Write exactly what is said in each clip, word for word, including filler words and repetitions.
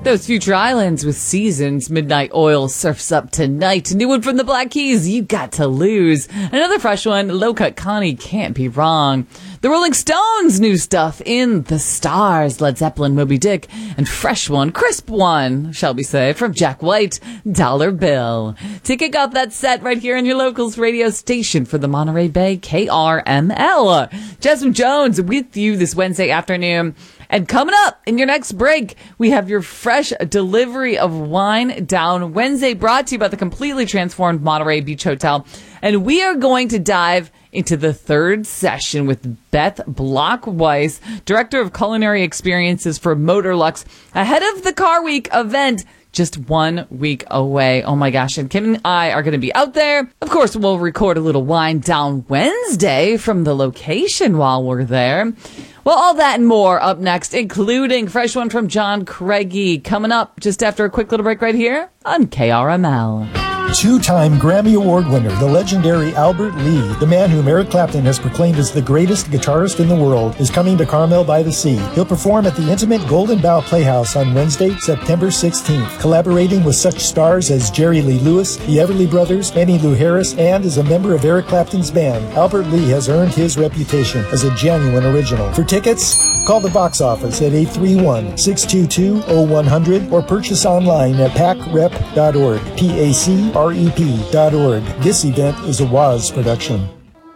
Those Future Islands with Seasons, Midnight Oil surfs up tonight. New one from the Black Keys, You Got to Lose. Another fresh one, Low Cut Connie, Can't Be Wrong. The Rolling Stones, new stuff, In the Stars, Led Zeppelin, Moby Dick. And fresh one, crisp one, shall we say, from Jack White, Dollar Bill. To kick off that set right here on your locals radio station for the Monterey Bay, K R M L. Jasmine Jones with you this Wednesday afternoon. And coming up in your next break, we have your fresh delivery of Wine Down Wednesday, brought to you by the completely transformed Monterey Beach Hotel. And we are going to dive into the third session with Beth Block-Weiss, Director of Culinary Experiences for Motorlux, ahead of the Car Week event, just one week away. Oh my gosh. And Kim and I are going to be out there. Of course, we'll record a little Wine Down Wednesday from the location while we're there. Well, all that and more up next, including fresh one from John Craigie, coming up just after a quick little break right here on K R M L. Two-time Grammy Award winner, the legendary Albert Lee, the man whom Eric Clapton has proclaimed as the greatest guitarist in the world, is coming to Carmel by the Sea. He'll perform at the intimate Golden Bough Playhouse on Wednesday, September sixteenth, collaborating with such stars as Jerry Lee Lewis, the Everly Brothers, Emmylou Harris, and as a member of Eric Clapton's band. Albert Lee has earned his reputation as a genuine original. For tickets, call the box office at eight three one, six two two, zero one zero zero or purchase online at pac rep dot org, P A C R E P dot org. This event is a W A Z production.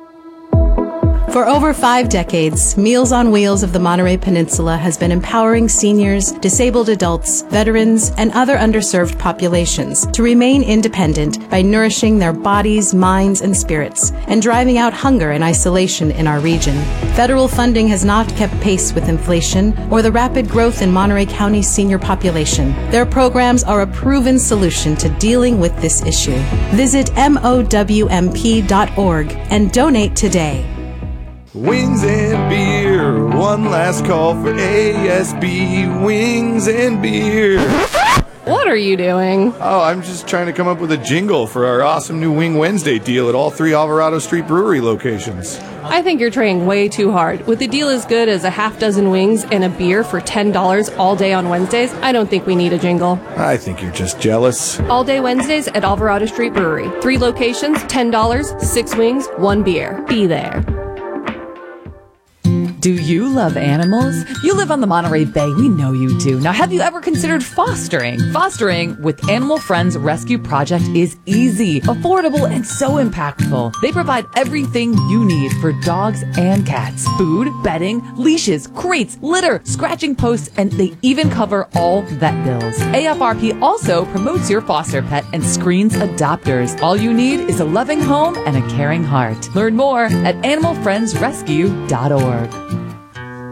For over five decades, Meals on Wheels of the Monterey Peninsula has been empowering seniors, disabled adults, veterans, and other underserved populations to remain independent by nourishing their bodies, minds, and spirits, and driving out hunger and isolation in our region. Federal funding has not kept pace with inflation or the rapid growth in Monterey County's senior population. Their programs are a proven solution to dealing with this issue. Visit M O W M P dot org and donate today. Wings and beer, one last call for A S B, wings and beer. What are you doing? Oh, I'm just trying to come up with a jingle for our awesome new Wing Wednesday deal at all three Alvarado Street Brewery locations. I think you're trying way too hard. With a deal as good as a half dozen wings and a beer for ten dollars all day on Wednesdays, I don't think we need a jingle. I think you're just jealous. All day Wednesdays at Alvarado Street Brewery. Three locations, ten dollars, six wings, one beer. Be there. Do you love animals? You live on the Monterey Bay. We know you do. Now, have you ever considered fostering? Fostering with Animal Friends Rescue Project is easy, affordable, and so impactful. They provide everything you need for dogs and cats. Food, bedding, leashes, crates, litter, scratching posts, and they even cover all vet bills. A F R P also promotes your foster pet and screens adopters. All you need is a loving home and a caring heart. Learn more at animal friends rescue dot org.